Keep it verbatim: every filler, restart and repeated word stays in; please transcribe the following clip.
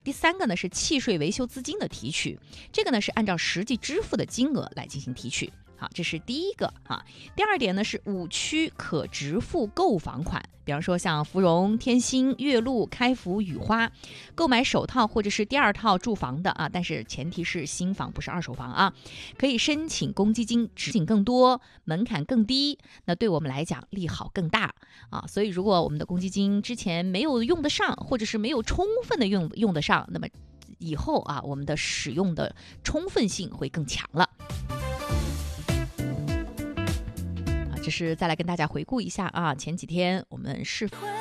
第三个呢是契税维修资金的提取，这个呢是按照实际支付的金额来进行提取。好，这是第一个啊。第二点呢是五区可直付购房款，比方说像芙蓉、天心、悦路、开福、雨花，购买首套或者是第二套住房的啊，但是前提是新房不是二手房啊，可以申请公积金，执行更多，门槛更低，那对我们来讲利好更大啊。所以如果我们的公积金之前没有用得上，或者是没有充分的用用得上，那么以后啊我们的使用的充分性会更强了。这是再来跟大家回顾一下啊，前几天我们是